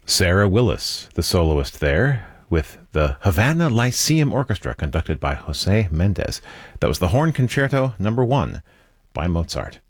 Sarah Willis, the soloist there, with the Havana Lyceum Orchestra conducted by Jose Mendez. That was the Horn Concerto No. 1 by Mozart.